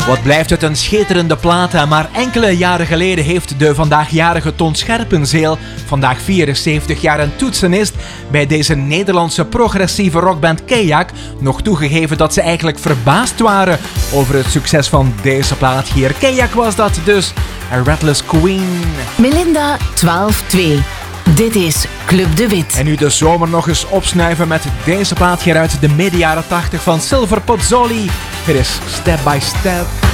Wat blijft het een schitterende plaat, maar enkele jaren geleden heeft de vandaagjarige Ton Scherpenzeel, vandaag 74 jaar en toetsenist, bij deze Nederlandse progressieve rockband Kajak nog toegegeven dat ze eigenlijk verbaasd waren over het succes van deze plaat hier. Kajak was dat dus, A Restless Queen. Melinda 12-2. Dit is Club de Wit. En nu de zomer nog eens opsnuiven met deze plaat hier uit de midden jaren 80 van Silver Pozzoli. Hier is Step by Step.